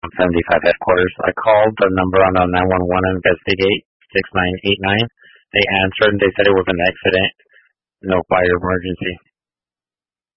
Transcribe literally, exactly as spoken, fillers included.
seventy-five headquarters. I called the number on the nine one one and investigate six nine eight nine. They answered and they said it was an accident. No fire emergency.